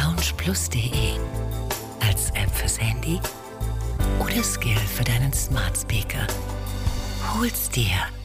loungeplus.de. Als App fürs Handy oder Skill für deinen Smart Speaker. Hol's dir